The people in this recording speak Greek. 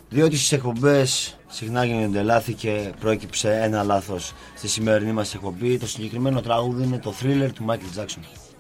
Διότι στις εκπομπές συχνά γίνονται λάθη και προέκυψε ένα λάθος στη σημερινή μας εκπομπή. Το συγκεκριμένο τραγούδι είναι το Thriller του Michael Jackson.